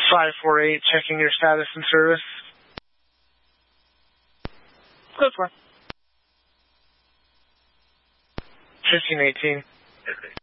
548, checking your status and service. Good for. 1518.